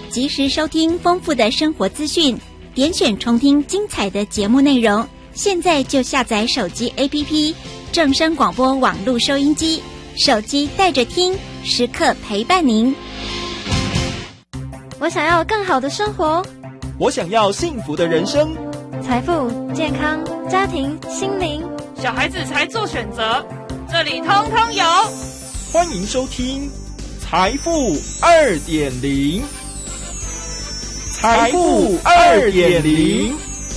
及时收听丰富的生活资讯，点选重听精彩的节目内容。现在就下载手机 APP 正声广播网络收音机，手机带着听，时刻陪伴您。 我想要更好的生活， 我想要幸福的人生， 财富、健康、家庭、心灵， 小孩子才做选择，这里通通有。 欢迎收听财富 2.0， 财富 2.0。